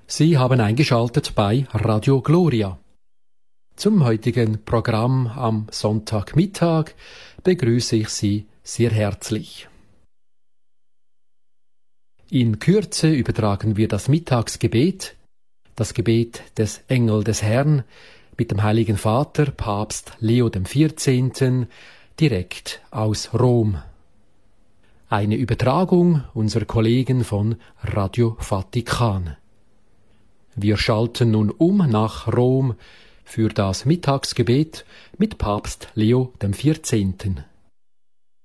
Sie haben eingeschaltet bei Radio Gloria. Zum heutigen Programm am Sonntagmittag begrüße ich Sie sehr herzlich. In Kürze übertragen wir das Mittagsgebet, das Gebet des Engel des Herrn, mit dem Heiligen Vater, Papst Leo XIV., direkt aus Rom. Eine Übertragung unserer Kollegen von Radio Vatikan. Wir schalten nun um nach Rom für das Mittagsgebet mit Papst Leo XIV.